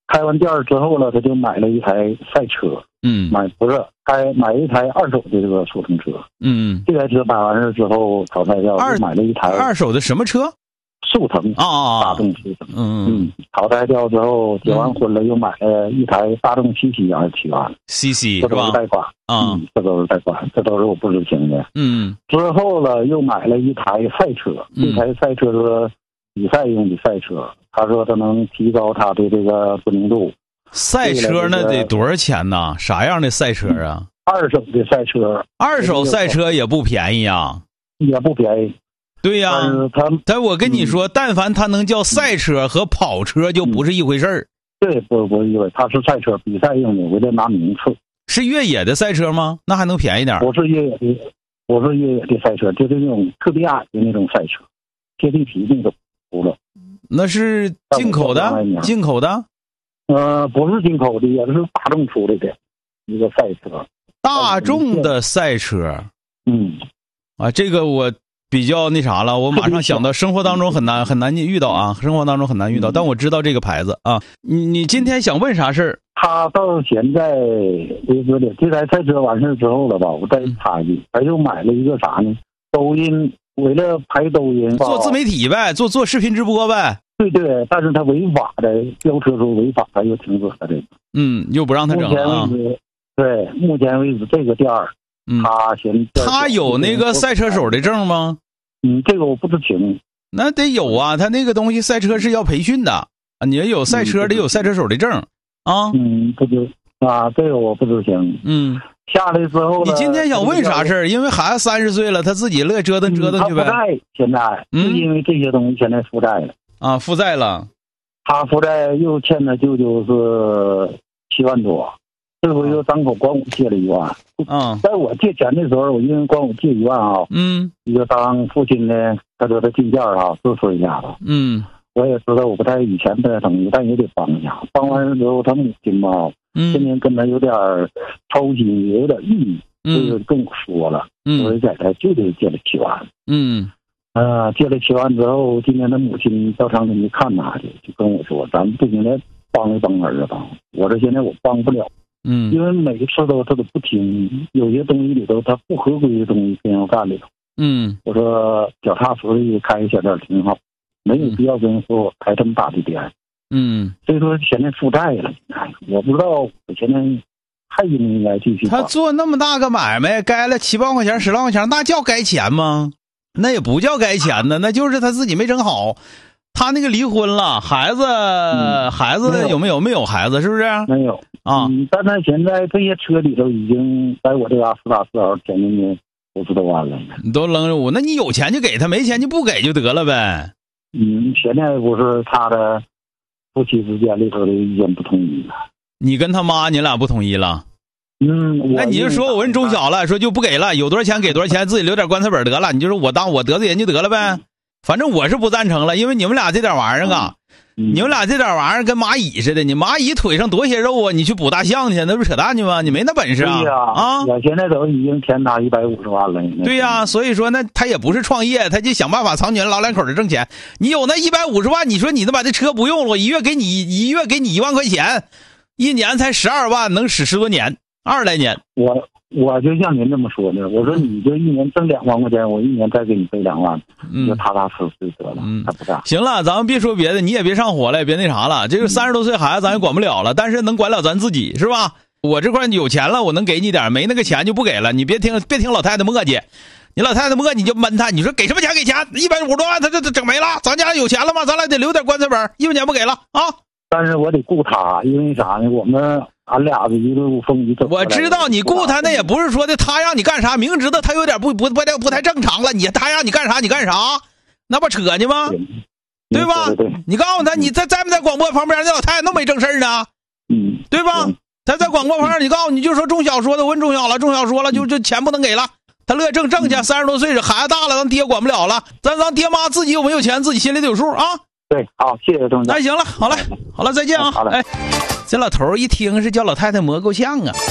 开完店之后了，他就买了一台赛车，买一台二手的这个速腾车，这台车买完事之后淘汰掉，买了一台二手的什么车？ 速腾大众速腾，淘汰掉之后结完婚了，又买了一台大众CC 27万 ，CC 这都是贷款这都是贷款，这都是我不知情的。之后了又买了一台赛车，这台赛车是比赛用的赛车，他说他能提高他的这个知名度。 赛车那得多少钱呢？啥样的赛车啊？ 二手的赛车， 二手赛车也不便宜啊， 也不便宜。 对呀，但我跟你说，但凡他能叫赛车和跑车就不是一回事儿。 对，不是一回，他是赛车比赛用的，为了拿名次。 是越野的赛车吗？那还能便宜点？ 我是越野的赛车，就是那种特别矮的那种赛车，接地皮那种除了。 那是进口的？进口的？ 不是进口的，也是大众出来的一个赛车。 大众的赛车？这个我比较那啥了，我马上想到生活当中很难遇到啊，生活当中很难遇到，但我知道这个牌子啊。你今天想问啥事儿？ 他到现在为止的这台赛车完事之后了吧，我再插一句，他又买了一个啥呢？抖音，为了拍抖音做自媒体呗，做视频直播呗。 对，但是他违法的飙车族违法，他又停止了这个。又不让他整啊。目前为止这个店儿。他有那个赛车手的证吗？ 这个我不知情。 那得有啊，他那个东西赛车是要培训的啊，你要有赛车得有赛车手的证啊。 不知啊，这个我不知情。下来之后你今天想问啥事儿？因为孩子30岁了，他自己乐折腾去呗。 他负债现在，是因为这些东西现在负债了啊，负债了。 他负债又欠的舅舅是7万多。这回又张口管我借了1万，在我借钱的时候，我因为管我借1万啊，一个当父亲的，他说他进店啊支持一下子，我也知道我不太以前不太同意，但也得帮一下。帮完之后，他母亲吧，天天跟他有点操心，也有点抑郁，就跟我说了，我在他就得借了7万，借了7万之后，今天他母亲到厂里去看他去，就跟我说，咱不行的帮一帮儿子吧。我说现在我帮不了。因为每一次他都不听，有些东西里头他不合规的东西非要干里头。我说脚踏实地开一小店挺好，没有必要跟人说开这么大的店。所以说现在负债了，我不知道我现在还应不应该继续。 他做那么大个买卖，该了7万块钱10万块钱，那叫该钱吗？那也不叫该钱呢，那就是他自己没整好。他那个离婚了，孩子有没有？没有孩子，是不是？ 没有啊。但他现在这些车里头已经在我这家4大4号前面的50多万了。 你都扔着我，那你有钱就给他，没钱就不给就得了呗。 现在不是他的夫妻之间里头的意见不统一了。 你跟他妈你俩不统一了？那你就说我问中小了，说就不给了，有多少钱给多少钱，自己留点棺材本得了。你就说我当我得罪人就得了呗。反正我是不赞成了，因为你们俩这点玩意儿啊，你们俩这点玩意儿跟蚂蚁似的，你蚂蚁腿上多些肉啊，你去捕大象去，那不是扯淡去吗？你没那本事啊！ 我现在都已经填他150万了。 对呀，所以说那他也不是创业，他就想办法藏起来老两口的挣钱。你有那150万，你说你能把这车不用了，我一月给你1万块钱，一年才12万，能使10多年，20来年。 我就像您这么说的，我说你就一年挣2万块钱，我一年再给你赔2万，就踏踏实实得了，他不干。 行了，咱们别说别的，你也别上火了，也别那啥了。这个30多岁孩子咱也管不了了，但是能管了咱自己是吧？我这块有钱了，我能给你点，没那个钱就不给了。你别听老太太磨叽，你老太太磨叽你就闷他，你说给什么钱给钱，150多万他就整没了。咱家有钱了吗？咱俩得留点棺材本，1分钱不给了啊。 但是我得顾他，因为啥呢？俺俩的一路风雨走。 我知道你顾他，那也不是说的他让你干啥，明知道他有点不太正常了，他让你干啥你干啥，那不扯呢吗？对吧？你告诉他，你在不在广播旁边那老太太那么没正事呢？对吧？他在广播旁边，你告诉你就说中小说的，问中小了，中小说了就钱不能给了，他乐挣去，30多岁孩子大了，咱爹管不了了，咱爹妈自己有没有钱，自己心里得有数啊。 对，好，谢谢钟。 那行了，好了，再见啊！ 好嘞。 这老头一听是叫老太太磨够呛啊。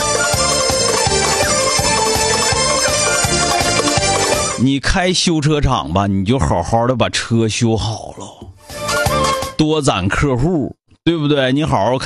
你开修车厂吧，你就好好的把车修好了，多攒客户，对不对？你好好看。